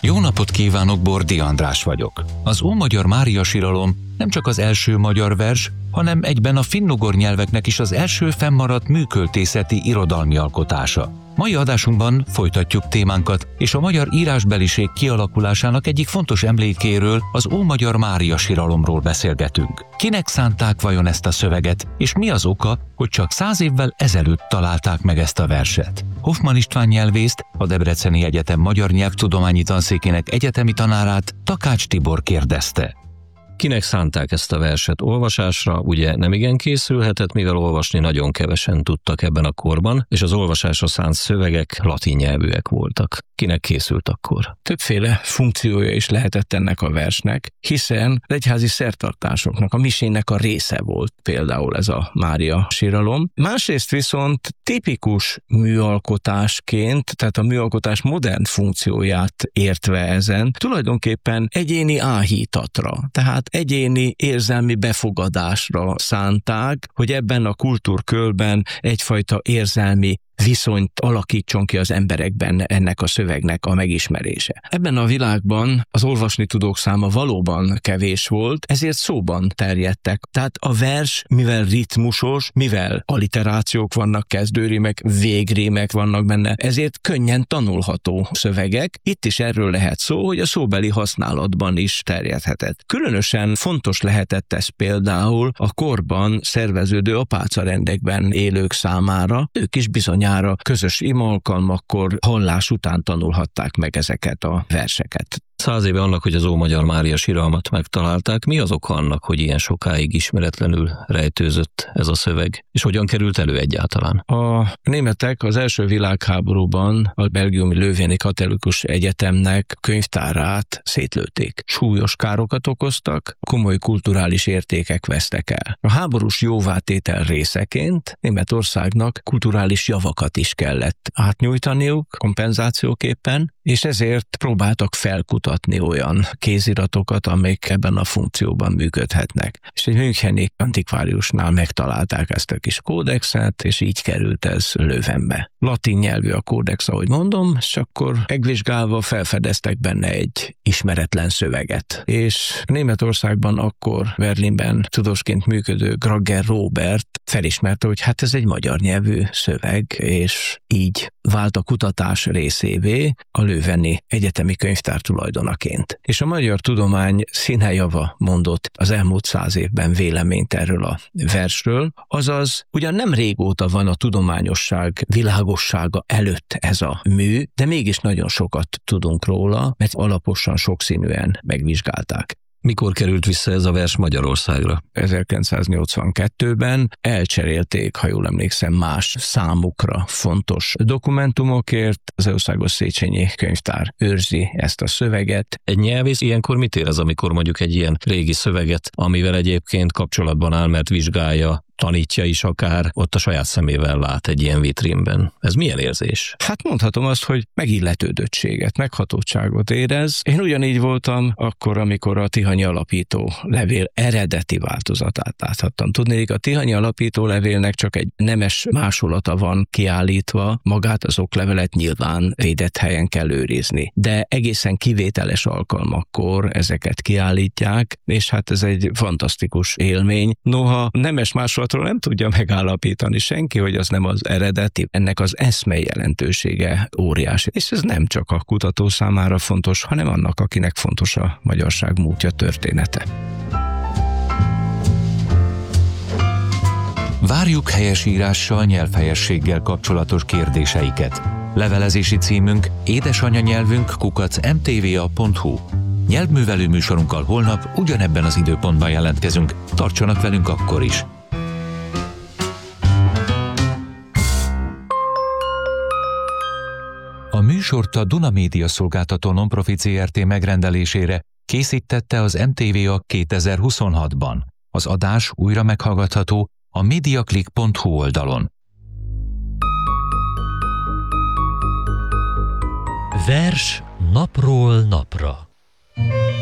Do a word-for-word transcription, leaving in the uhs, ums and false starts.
Jó napot kívánok, Bordi András vagyok. Az Ómagyar Mária siralom nem csak az első magyar vers, hanem egyben a finnugor nyelveknek is az első fennmaradt műköltészeti irodalmi alkotása. Mai adásunkban folytatjuk témánkat, és a magyar írásbeliség kialakulásának egyik fontos emlékéről, az Ómagyar Mária siralomról beszélgetünk. Kinek szánták vajon ezt a szöveget, és mi az oka, hogy csak száz évvel ezelőtt találták meg ezt a verset? Hoffmann István nyelvészt, a Debreceni Egyetem Magyar Nyelvtudományi Tanszékének egyetemi tanárát, Takács Tibor kérdezte. Kinek szánták ezt a verset olvasásra, ugye nemigen készülhetett, mivel olvasni nagyon kevesen tudtak ebben a korban, és az olvasásra szánt szövegek latin nyelvűek voltak. Kinek készült akkor? Többféle funkciója is lehetett ennek a versnek, hiszen egyházi szertartásoknak, a misének a része volt például ez a Mária siralom. Másrészt viszont tipikus műalkotásként, tehát a műalkotás modern funkcióját értve ezen, tulajdonképpen egyéni áhítatra, tehát egyéni érzelmi befogadásra szánták, hogy ebben a kultúrkörben egyfajta érzelmi viszonyt alakítson ki az emberekben ennek a szövegnek a megismerése. Ebben a világban az olvasni tudók száma valóban kevés volt, ezért szóban terjedtek. Tehát a vers, mivel ritmusos, mivel alliterációk vannak, kezdőrímek, végrímek vannak benne, ezért könnyen tanulható szövegek. Itt is erről lehet szó, hogy a szóbeli használatban is terjedhetett. Különösen fontos lehetett ez például a korban szerveződő apácarendekben élők számára, ők is bizony nyára közös ima alkalmakkor hallás után tanulhatták meg ezeket a verseket. Száz éve annak, hogy az Ómagyar Mária siralmat megtalálták, mi az oka annak, hogy ilyen sokáig ismeretlenül rejtőzött ez a szöveg, és hogyan került elő egyáltalán? A németek az első világháborúban a belgiumi Lővéni Katolikus Egyetemnek könyvtárát szétlőtték. Súlyos károkat okoztak, komoly kulturális értékek vesztek el. A háborús jóvátétel részeként Németországnak kulturális javakat is kellett átnyújtaniuk kompenzációképpen, és ezért próbáltak felkutatni olyan kéziratokat, amelyek ebben a funkcióban működhetnek. És egy müncheni antikváriusnál megtalálták ezt a kis kódexet, és így került ez Leuvenbe. Latin nyelvű a kódex, ahogy mondom, és akkor megvizsgálva felfedeztek benne egy ismeretlen szöveget. És Németországban akkor Berlinben tudósként működő Granger Robert felismerte, hogy hát ez egy magyar nyelvű szöveg, és így vált a kutatás részévé a Leuveni Egyetemi Könyvtár tulajdonaként. És a magyar tudomány színejava mondott az elmúlt száz évben véleményt erről a versről, azaz ugyan nem régóta van a tudományosság világossága előtt ez a mű, de mégis nagyon sokat tudunk róla, mert alaposan, sokszínűen megvizsgálták. Mikor került vissza ez a vers Magyarországra? ezerkilencszáznyolcvankettőben elcserélték, ha jól emlékszem, más számukra fontos dokumentumokért. Az Országos Széchenyi Könyvtár őrzi ezt a szöveget. Egy nyelvész ilyenkor mit érez, amikor mondjuk egy ilyen régi szöveget, amivel egyébként kapcsolatban áll, mert vizsgálja, tanítja is akár, ott a saját szemével lát egy ilyen vitrínben. Ez milyen érzés? Hát mondhatom azt, hogy megilletődöttséget, meghatottságot érez. Én ugyanígy voltam akkor, amikor a Tihanyi Alapító Levél eredeti változatát láthattam. Tudnék, a Tihanyi Alapító Levélnek csak egy nemes másolata van kiállítva, magát az oklevelet nyilván védett helyen kell őrizni. De egészen kivételes alkalmakkor ezeket kiállítják, és hát ez egy fantasztikus élmény. Noha nemes másolat nem tudja megállapítani senki, hogy az nem az eredeti. Ennek az eszmei jelentősége óriási. És ez nem csak a kutató számára fontos, hanem annak, akinek fontos a magyarság múltja, története. Várjuk helyesírással, nyelvhelyességgel kapcsolatos kérdéseiket. Levelezési címünk édesanyanyelvünk kukac em té vé á pont hú. Nyelvművelő műsorunkkal holnap ugyanebben az időpontban jelentkezünk. Tartsanak velünk akkor is! A műsort a Duna Média Szolgáltató Nonprofit zé er té megrendelésére készítette az em té vé á kétezer-huszonhatban. Az adás újra meghallgatható a mediaclick pont hú oldalon. Vers napról napra.